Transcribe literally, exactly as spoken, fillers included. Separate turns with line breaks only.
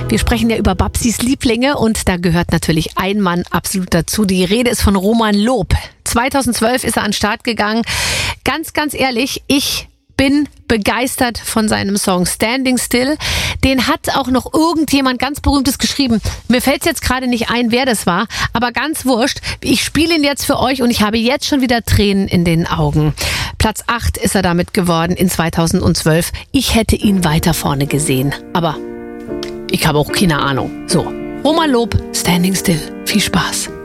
Wir sprechen ja über Babsis Lieblinge und da gehört natürlich ein Mann absolut dazu. Die Rede ist von Roman Loob. zweitausendzwölf ist er an den Start gegangen. Ganz, ganz ehrlich, ich bin begeistert von seinem Song Standing Still. Den hat auch noch irgendjemand ganz Berühmtes geschrieben. Mir fällt es jetzt gerade nicht ein, wer das war, aber ganz wurscht. Ich spiele ihn jetzt für euch und ich habe jetzt schon wieder Tränen in den Augen. Platz acht ist er damit geworden in zweitausendzwölf. Ich hätte ihn weiter vorne gesehen, aber ich habe auch keine Ahnung. So, Roman Loob, Standing Still. Viel Spaß.